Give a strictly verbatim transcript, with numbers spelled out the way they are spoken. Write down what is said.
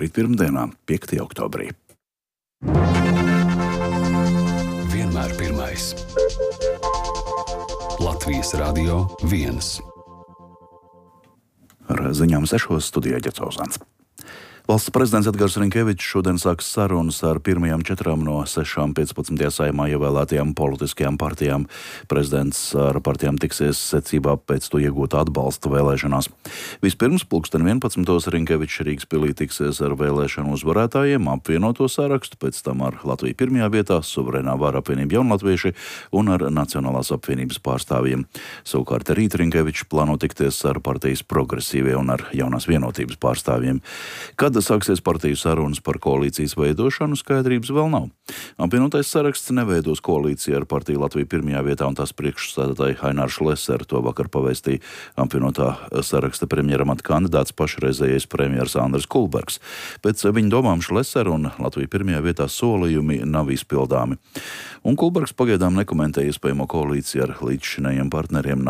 Labrīt pirmdienā, piektajā oktobrī. Vienmēr pirmais. Latvijas Radio viens. Ar ziņām sešos studijā Ģecozans. Valsts prezidents Edgars Rinkevičs šodien sāks sarunas ar pirmajām četrām no sešām piecpadsmitajā Saeimā ievēlētajām politiskajām partijām. Prezidents ar partijām tiksies secībā pēc to iegūta atbalsta vēlēšanās. Vispirms pulksten vienpadsmitos Rinkevičs Rīgas pilī tiksies ar vēlēšanu uzvarētājiem, apvienoto sarakstu, pēc tam ar Latviju pirmajā vietā, Suverēnā vara apvienība Jaunlatvieši un ar Nacionālās apvienības pārstāvjiem. Savukārt rīt Rinkevičs plāno tikties ar partijas Progresīvie un ar Jaunās vienotības pārstāvjiem. Kad sāksies partiju sarunas par koalīcijas veidošanu, skaidrības vēl nav. Apvienotais saraksts neveidos koalīciju ar partiju Latviju pirmajā vietā un tās priekšsēdētāju Aināru Šleseru. To vakar pavēstīja apvienotā saraksta premjeramata kandidāts pašreizējais premjers Andris Kulbergs. Pēc viņa domām Šleseru un Latviju pirmajā vietā solījumi nav izpildāmi. Un Kulbergs pagaidām nekomentē iespējamo koalīciju ar līdzšinējiem partneriem